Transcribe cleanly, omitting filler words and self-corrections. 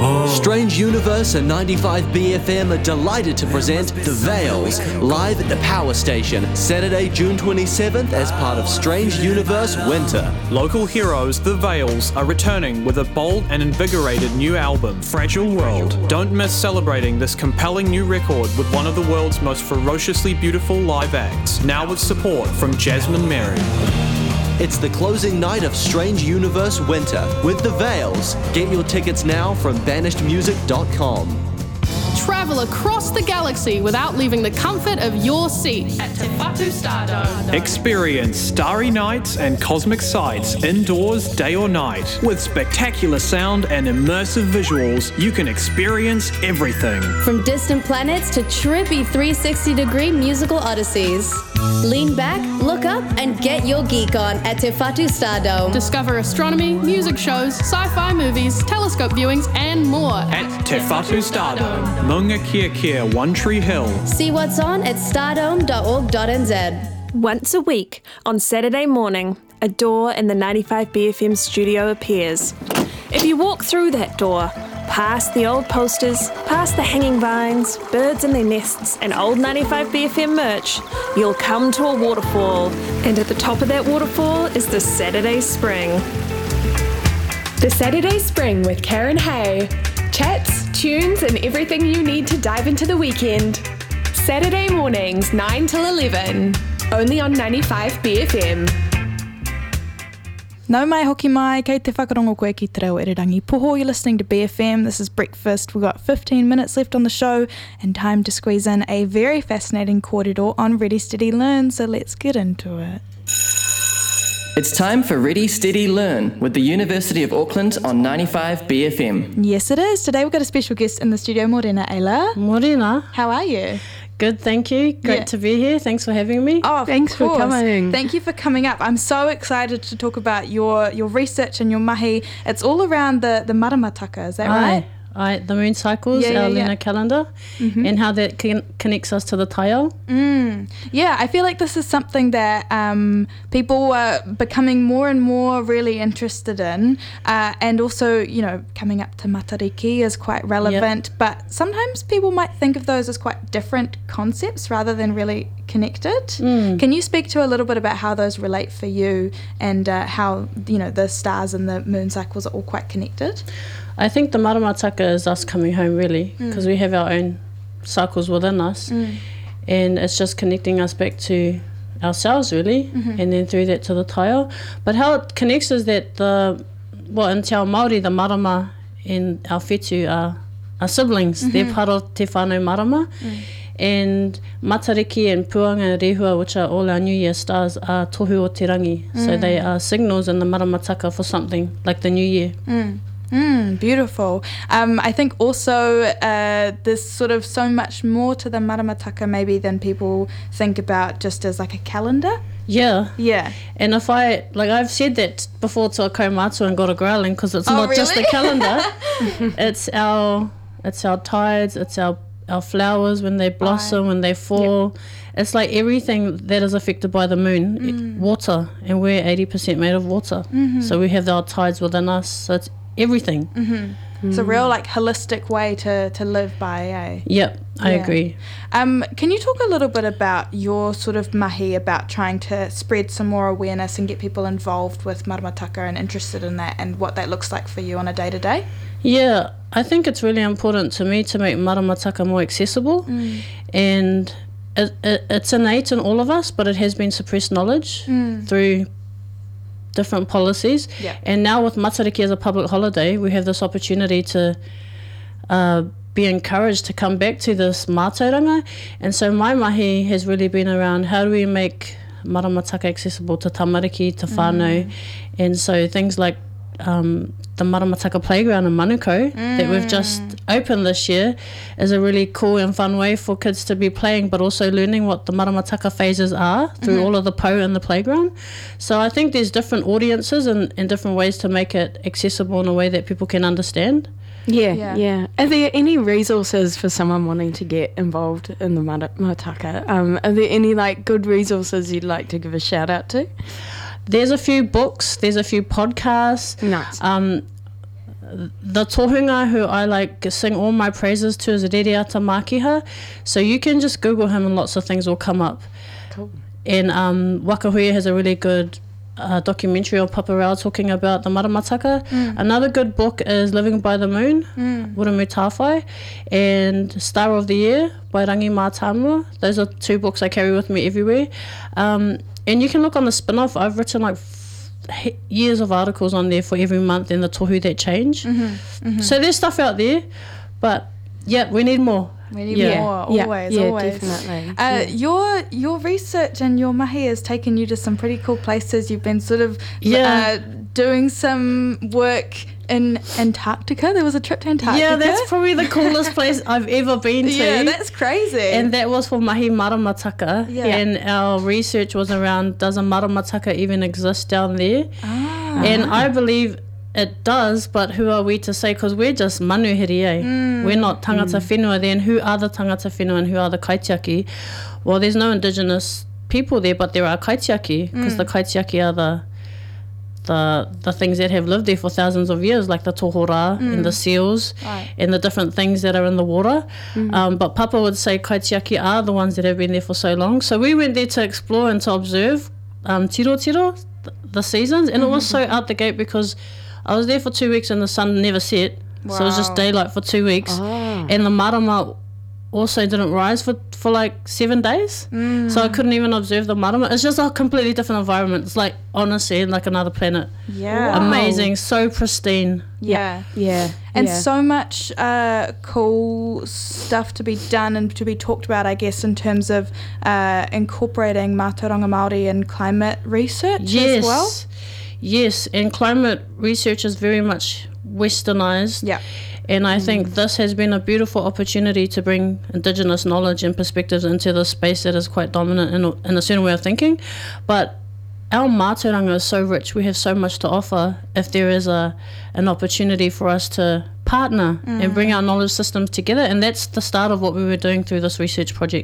Strange Universe and 95BFM are delighted to present The Veils, live at the Power Station, Saturday, June 27th as part of Strange Universe Winter. Local heroes, The Veils, are returning with a bold and invigorated new album, Fragile World. Don't miss celebrating this compelling new record with one of the world's most ferociously beautiful live acts, now with support from Jasmine Mary. It's the closing night of Strange Universe Winter with The Veils. Get your tickets now from banishedmusic.com. Travel across the galaxy without leaving the comfort of your seat at Te Whatu Stardome. Experience starry nights and cosmic sights indoors, day or night. With spectacular sound and immersive visuals, you can experience everything. From distant planets to trippy 360-degree musical odysseys. Lean back, look up, and get your geek on at Te Whatu Stardome. Discover astronomy, music shows, sci-fi movies, telescope viewings, and more At Te Whatu Stardome, Maunga Kia, One Tree Hill. See what's on at stardome.org.nz. Once a week, on Saturday morning, a door in the 95BFM studio appears. If you walk through that door, past the old posters, past the hanging vines, birds in their nests, and old 95BFM merch, you'll come to a waterfall. And at the top of that waterfall is the Saturday Spring. The Saturday Spring with Karen Hay. Chats, tunes, and everything you need to dive into the weekend. Saturday mornings, 9 till 11. Only on 95BFM. Nau mai hoki mai, kei te whakarongo koe ki te reo Irirangi Poho. You're listening to BFM. This is Breakfast. We've got 15 minutes left on the show and time to squeeze in a very fascinating kōrero on Ready Steady Learn, so let's get into it. It's time for Ready Steady Learn with the University of Auckland on 95BFM. Yes, it is. Today we've got a special guest in the studio, Morena Ayla. Morena. How are you? Good, thank you. Great to be here. Thanks for having me. Oh, thanks for coming. Thank you for coming up. I'm so excited to talk about your research and your mahi. It's all around the maramataka, is that right? Aye, the moon cycles, our lunar calendar, and how that connects us to the taiao. Yeah, I feel like this is something that people are becoming more and more really interested in, and also, you know, coming up to Matariki is quite relevant, but sometimes people might think of those as quite different concepts rather than really connected. Can you speak to a little bit about how those relate for you and how, you know, the stars and the moon cycles are all quite connected? I think the maramataka is us coming home, really, because we have our own cycles within us, and it's just connecting us back to ourselves, really, and then through that to the taiao. But how it connects is that in Te Ao Māori, the marama and our whetū are siblings. They're part of Te Whānau marama, and Matariki and Puanga Rehua, which are all our New Year stars, are tohu o te rangi. So they are signals in the maramataka for something like the New Year. Beautiful. I think also there's sort of so much more to the maramataka maybe than people think about just as like a calendar. Yeah. Yeah. And if I've said that before to a kaumātua and got a growling because it's not really? just a calendar. it's our tides, it's our flowers when they blossom, when they fall. Yep. It's like everything that is affected by the moon, water, and we're 80% made of water. So we have our tides within us. So it's everything. It's a real like holistic way to live by, eh? Yep, I agree. Can you talk a little bit about your sort of mahi about trying to spread some more awareness and get people involved with maramataka and interested in that and what that looks like for you on a day-to-day? Yeah, I think it's really important to me to make maramataka more accessible, and it's innate in all of us, but it has been suppressed knowledge through different policies. And now with Matariki as a public holiday, we have this opportunity to be encouraged to come back to this mātauranga. And so my mahi has really been around how do we make maramataka accessible to tamariki, to whānau, and so things like the Maramataka Playground in Manukau that we've just opened this year is a really cool and fun way for kids to be playing, but also learning what the Maramataka phases are through all of the po in the playground. So I think there's different audiences and different ways to make it accessible in a way that people can understand. Yeah. Are there any resources for someone wanting to get involved in the maramataka? Are there any like good resources you'd like to give a shout out to? There's a few books, there's a few podcasts. Nice. the tohunga who I like sing all my praises to is Rereata Makiha. So you can just Google him and lots of things will come up. Cool. And Wakahuia has a really good documentary on Papa Rao talking about the maramataka. Another good book is Living by the Moon, Uramu Tawhai, and Star of the Year by Rangi Mātamua. Those are 2 books I carry with me everywhere. And you can look on the spin-off. I've written like years of articles on there for every month and the tohu that change. So there's stuff out there, but yeah, we need more. We need more, always. Definitely. Your research and your mahi has taken you to some pretty cool places. You've been sort of doing some work in Antarctica. There was a trip to Antarctica. Yeah, that's probably the coolest place I've ever been to. Yeah, that's crazy. And that was for mahi maramataka. Yeah. And our research was around, does a maramataka even exist down there? And I believe it does, but who are we to say? Because we're just manuhiri, We're not tangata whenua there. And who are the tangata whenua and who are the kaitiaki? Well, there's no indigenous people there, but there are kaitiaki, because the kaitiaki are the things that have lived there for thousands of years, like the tohora and the seals and the different things that are in the water. But Papa would say kaitiaki are the ones that have been there for so long. So we went there to explore and to observe tiro, the seasons, and it was so out the gate because I was there for 2 weeks and the sun never set. So it was just daylight for 2 weeks. And the marama also didn't rise for like 7 days. So I couldn't even observe the marama. It's just a completely different environment. It's like, honestly, like another planet. Yeah. Amazing. So pristine. Yeah. And so much cool stuff to be done and to be talked about, I guess, in terms of incorporating Mātauranga Māori in climate research as well. Yes, and climate research is very much westernised. Yeah. And I think this has been a beautiful opportunity to bring Indigenous knowledge and perspectives into the space that is quite dominant in a certain way of thinking. But our mātauranga is so rich, we have so much to offer if there is an opportunity for us to partner and bring our knowledge systems together. And that's the start of what we were doing through this research project.